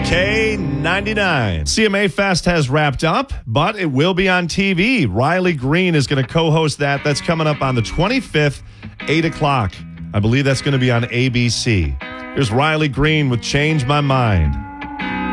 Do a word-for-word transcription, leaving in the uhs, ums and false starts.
K ninety-nine. C M A Fest has wrapped up, but it will be on T V. Riley Green is going to co-host that. That's coming up on the twenty-fifth, eight o'clock. I believe that's going to be on A B C. Here's Riley Green with Change My Mind.